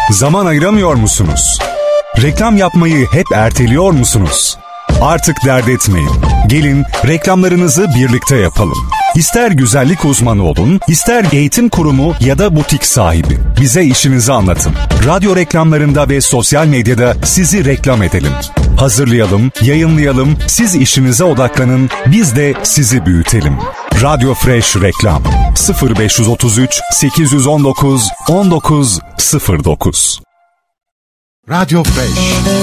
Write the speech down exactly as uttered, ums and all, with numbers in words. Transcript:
Zaman ayıramıyor musunuz? Reklam yapmayı hep erteliyor musunuz? Artık dert etmeyin. Gelin reklamlarınızı birlikte yapalım. İster güzellik uzmanı olun, ister eğitim kurumu ya da butik sahibi. Bize işinizi anlatın. Radyo reklamlarında ve sosyal medyada sizi reklam edelim. Hazırlayalım, yayınlayalım, siz işinize odaklanın, biz de sizi büyütelim. Radyo Fresh Reklam sıfır beş otuz üç sekiz on dokuz on dokuz sıfır dokuz. Radyo Fresh.